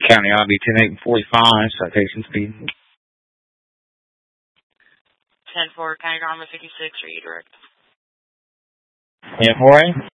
County IB 10845, citation speed. 10-4, County Drama 56, redirect. Yeah, 4A?